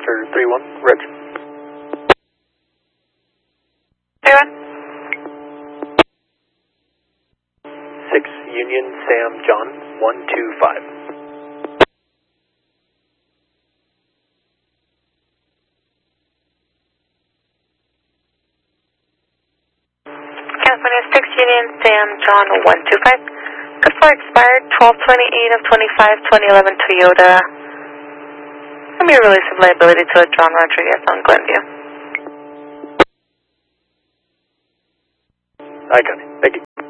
Roger 3-1, Roger. 3-1. 6 Union Sam John 125. California 6 Union Sam John 125. Good for expired 12/28 of 25, 2011 Toyota. Let me release of liability to John Rodriguez on Glenview. I got it. Thank you.